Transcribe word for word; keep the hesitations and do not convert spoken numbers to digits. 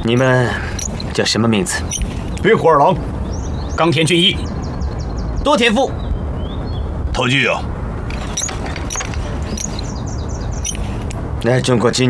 你们叫什么名字？ 冰虎二郎， 冈田俊一，多田富。 陶具啊， 来中国几年？